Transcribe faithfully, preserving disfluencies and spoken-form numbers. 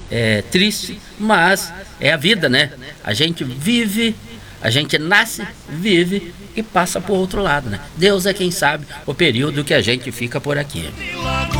é triste, mas é a vida, né? A gente vive, a gente nasce, vive e passa por outro lado, né? Deus é quem sabe o período que a gente fica por aqui.